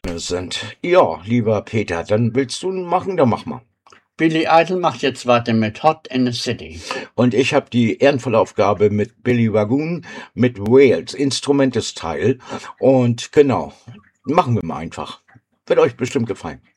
sind. Ja, lieber Peter, dann willst du machen, dann mach mal. Billy Idol macht jetzt weiter mit Hot in the City. Und ich habe die ehrenvolle Aufgabe mit Billy Wagoon, mit Wales, Instrumental-Style. Und genau, machen wir mal einfach. Wird euch bestimmt gefallen.